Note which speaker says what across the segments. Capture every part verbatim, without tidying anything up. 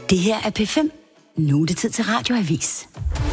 Speaker 1: Det her er P fem. Nu er det tid til Radioavis.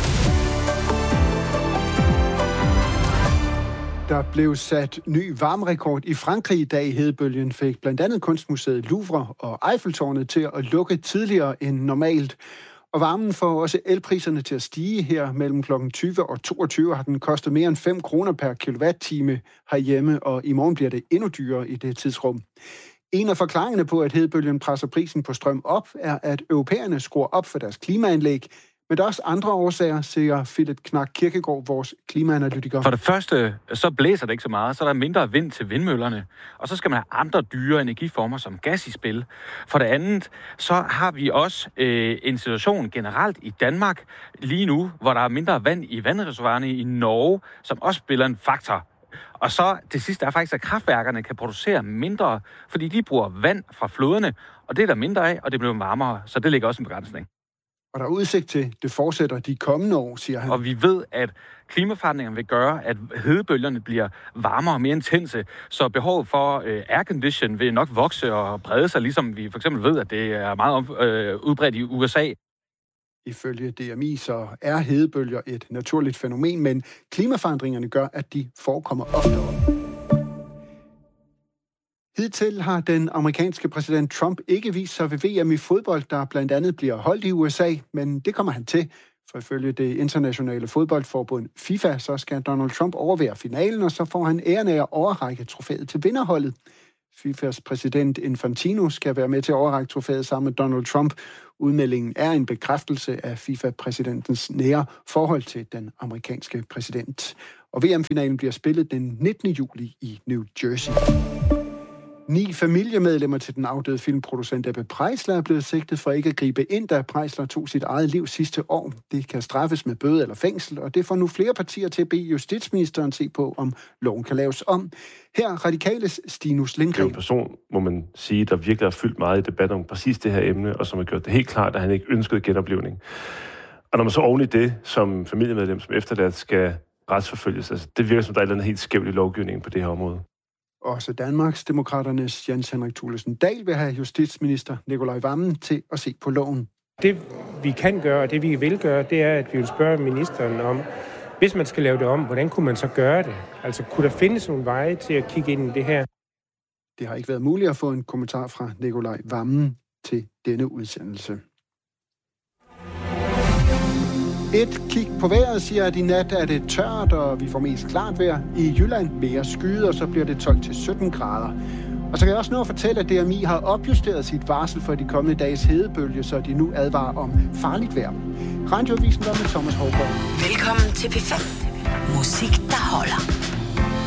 Speaker 2: Der blev sat ny varmerekord i Frankrig i dag. Hedebølgen fik blandt andet Kunstmuseet Louvre og Eiffeltårnet til at lukke tidligere end normalt. Og varmen får også elpriserne til at stige. Her mellem klokken tyve og toogtyve har den kostet mere end fem kroner per kilowatt-time herhjemme, og i morgen bliver det endnu dyrere i det tidsrum. En af forklaringerne på, at hedebølgen presser prisen på strøm op, er, at europæerne skruer op for deres klimaanlæg. Men der er også andre årsager, siger Philip Knak Kirkegaard, vores klimaanalytiker.
Speaker 3: For det første, så blæser det ikke så meget, så der er mindre vind til vindmøllerne. Og så skal man have andre dyre energiformer som gas i spil. For det andet, så har vi også øh, en situation generelt i Danmark lige nu, hvor der er mindre vand i vandreservoirerne i Norge, som også spiller en faktor. Og så det sidste er faktisk, at kraftværkerne kan producere mindre, fordi de bruger vand fra floderne, og det er der mindre af, og det bliver varmere, så det ligger også en begrænsning.
Speaker 2: Og der er udsigt til, det fortsætter de kommende år, siger han.
Speaker 3: Og vi ved, at klimaforandringerne vil gøre, at hedebølgerne bliver varmere og mere intense, så behovet for øh, aircondition vil nok vokse og brede sig, ligesom vi for eksempel ved, at det er meget øh, udbredt i U S A.
Speaker 2: Ifølge D M I så er hedebølger et naturligt fænomen, men klimaforandringerne gør, at de forekommer oftere. Hidtil har den amerikanske præsident Trump ikke vist sig ved V M i fodbold, der blandt andet bliver holdt i U S A, men det kommer han til. For ifølge det internationale fodboldforbund FIFA, så skal Donald Trump overvære finalen, og så får han æren af at overrække trofæet til vinderholdet. FIFAs præsident Infantino skal være med til at overrække trofæet sammen med Donald Trump. Udmeldingen er en bekræftelse af FIFA-præsidentens nære forhold til den amerikanske præsident. Og V M-finalen bliver spillet den nittende juli i New Jersey. Ni familiemedlemmer til den afdøde filmproducent Ebbe Preisler er blevet sigtet for ikke at gribe ind, da Preisler tog sit eget liv sidste år. Det kan straffes med bøde eller fængsel, og det får nu flere partier til at bede justitsministeren se på, om loven kan laves om. Her Radikales Stinus Lindgren.
Speaker 4: Det er en person, må man sige, der virkelig har fyldt meget i debatten om præcis det her emne, og som har gjort det helt klart, at han ikke ønskede genoplivning. Og når man så oven i det, som familiemedlem, som efterladt skal retsforfølges, altså det virker som, der er et eller andet helt skævt i lovgivningen på det her område.
Speaker 2: Også Danmarks Demokraternes Jens Henrik Thulesen Dahl vil have justitsminister Nicolai Wammen til at se på loven.
Speaker 5: Det vi kan gøre, og det vi vil gøre, det er, at vi vil spørge ministeren om, hvis man skal lave det om, hvordan kunne man så gøre det? Altså, kunne der findes nogle veje til at kigge ind i det her?
Speaker 2: Det har ikke været muligt at få en kommentar fra Nicolai Wammen til denne udsendelse. Et kig på vejret siger, at i nat er det tørt, og vi får mest klart vejr. I Jylland mere skyet, og så bliver det tolv til sytten grader. Og så kan jeg også nå at fortælle, at D M I har opjusteret sit varsel for de kommende dages hedebølge, så de nu advarer om farligt vejr. Radioavisen var med Thomas Hovgaard.
Speaker 1: Velkommen til P fem. Musik, der holder.